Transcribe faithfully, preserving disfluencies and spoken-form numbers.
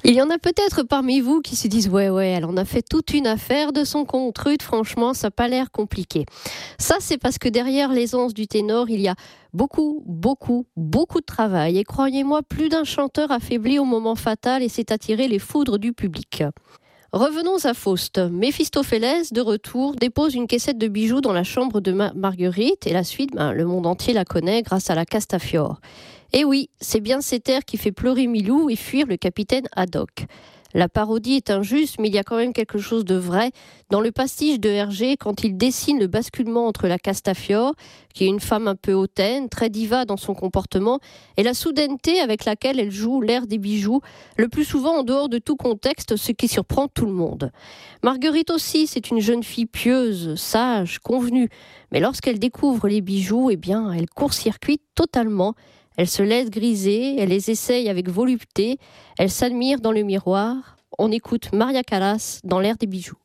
Il y en a peut-être parmi vous qui se disent « Ouais, ouais, elle en a fait toute une affaire de son compte. Ruth, franchement, ça n'a pas l'air compliqué. » Ça, c'est parce que derrière l'aisance du ténor, il y a beaucoup, beaucoup, beaucoup de travail. Et croyez-moi, plus d'un chanteur affaibli au moment fatal et s'est attiré les foudres du public. Revenons à Faust. Méphistophélès, de retour, dépose une caissette de bijoux dans la chambre de Ma- Marguerite et la suite, ben, le monde entier la connaît grâce à la Castafiore. Et oui, c'est bien cet air qui fait pleurer Milou et fuir le capitaine Haddock. La parodie est injuste, mais il y a quand même quelque chose de vrai dans le pastiche de Hergé quand il dessine le basculement entre la Castafiore, qui est une femme un peu hautaine, très diva dans son comportement, et la soudaineté avec laquelle elle joue l'air des bijoux, le plus souvent en dehors de tout contexte, ce qui surprend tout le monde. Marguerite aussi, c'est une jeune fille pieuse, sage, convenue, mais lorsqu'elle découvre les bijoux, eh bien, elle court-circuite totalement. Elle se laisse griser, elle les essaye avec volupté, elle s'admire dans le miroir. On écoute Maria Callas dans l'air des bijoux.